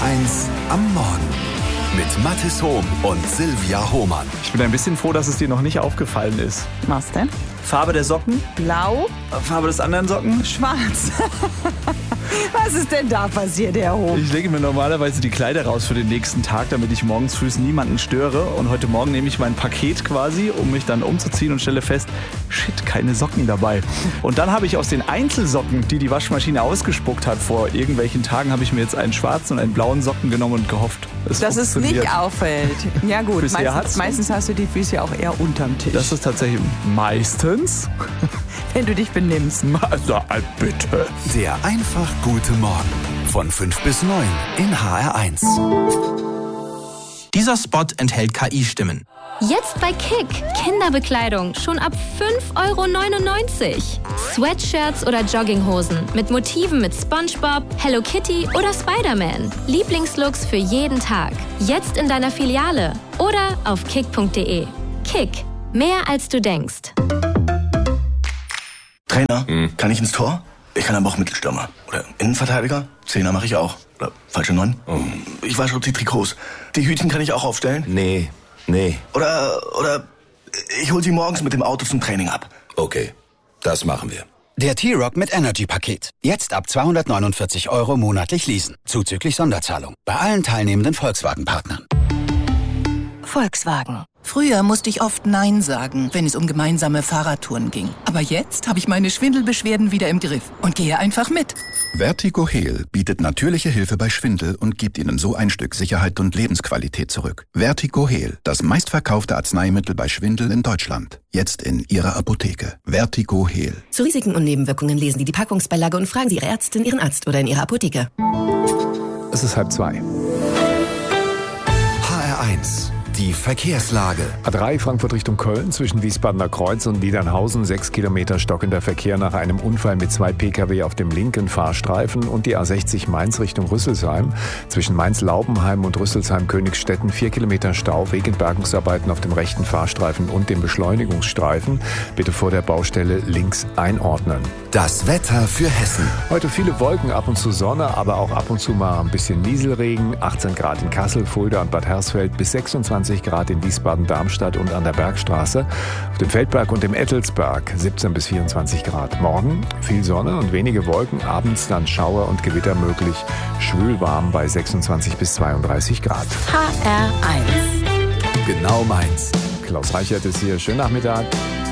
HR1 am Morgen mit Mathis Hohm und Silvia Hohmann. Ich bin ein bisschen froh, dass es dir noch nicht aufgefallen ist. Was denn? Farbe der Socken? Blau? Farbe des anderen Socken? Schwarz. Was ist denn da passiert, Herr Hohm? Ich lege mir normalerweise die Kleider raus für den nächsten Tag, damit ich morgens früh niemanden störe. Und heute Morgen nehme ich mein Paket quasi, um mich dann umzuziehen und stelle fest, shit, keine Socken dabei. Und dann habe ich aus den Einzelsocken, die Waschmaschine ausgespuckt hat vor irgendwelchen Tagen, habe ich mir jetzt einen schwarzen und einen blauen Socken genommen und gehofft, dass es nicht auffällt. Ja gut, meistens hast du die Füße auch eher unterm Tisch. Das ist tatsächlich meistens, wenn du dich benimmst. Also, bitte. Der einfach gute Morgen von 5 bis 9 in HR1. Dieser Spot enthält KI-Stimmen. Jetzt bei Kick. Kinderbekleidung schon ab 5,99 €. Sweatshirts oder Jogginghosen mit Motiven mit SpongeBob, Hello Kitty oder Spider-Man. Lieblingslooks für jeden Tag. Jetzt in deiner Filiale oder auf kick.de. Kick. Mehr als du denkst. Trainer, kann ich ins Tor? Ich kann aber auch Mittelstürmer. Oder Innenverteidiger? Zehner mache ich auch. Oder falsche 9? Ich wasche die Trikots. Die Hütchen kann ich auch aufstellen? Nee. Oder ich hol sie morgens mit dem Auto zum Training ab. Okay, das machen wir. Der T-Rock mit Energy-Paket. Jetzt ab 249 € monatlich leasen. Zuzüglich Sonderzahlung. Bei allen teilnehmenden Volkswagen-Partnern. Volkswagen. Früher musste ich oft Nein sagen, wenn es um gemeinsame Fahrradtouren ging. Aber jetzt habe ich meine Schwindelbeschwerden wieder im Griff und gehe einfach mit. Vertigo Heal bietet natürliche Hilfe bei Schwindel und gibt Ihnen so ein Stück Sicherheit und Lebensqualität zurück. Vertigo Heal, das meistverkaufte Arzneimittel bei Schwindel in Deutschland. Jetzt in Ihrer Apotheke. Vertigo Heal. Zu Risiken und Nebenwirkungen lesen Sie die Packungsbeilage und fragen Sie Ihre Ärztin, Ihren Arzt oder in Ihrer Apotheke. Es ist 1:30. HR1. Die Verkehrslage. A3 Frankfurt Richtung Köln zwischen Wiesbadener Kreuz und Niedernhausen 6 Kilometer stockender Verkehr nach einem Unfall mit 2 Pkw auf dem linken Fahrstreifen und die A60 Mainz Richtung Rüsselsheim zwischen Mainz-Laubenheim und Rüsselsheim-Königsstetten 4 Kilometer Stau wegen Bergungsarbeiten auf dem rechten Fahrstreifen und dem Beschleunigungsstreifen. Bitte vor der Baustelle links einordnen. Das Wetter für Hessen. Heute viele Wolken, ab und zu Sonne, aber auch ab und zu mal ein bisschen Nieselregen. 18 Grad in Kassel, Fulda und Bad Hersfeld bis 26 Grad in Wiesbaden-Darmstadt und an der Bergstraße. Auf dem Feldberg und dem Ettelsberg 17 bis 24 Grad. Morgen viel Sonne und wenige Wolken, abends dann Schauer und Gewitter möglich. Schwül warm bei 26 bis 32 Grad. HR1. Genau meins. Klaus Reichert ist hier. Schönen Nachmittag.